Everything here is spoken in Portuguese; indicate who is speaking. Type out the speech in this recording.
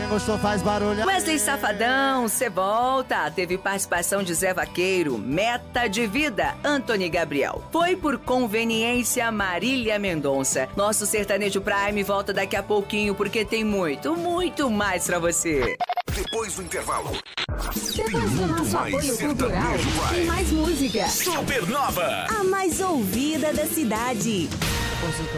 Speaker 1: Quem gostou faz barulho.
Speaker 2: Wesley Safadão, cê volta. Teve participação de Zé Vaqueiro, Meta de Vida, Antony Gabriel. Foi por conveniência, Marília Mendonça. Nosso Sertanejo Prime volta daqui a pouquinho, porque tem muito, muito mais pra você.
Speaker 3: Depois do intervalo.
Speaker 4: Depois do nosso apoio cultural, tem mais música.
Speaker 3: Supernova,
Speaker 5: A mais ouvida da cidade.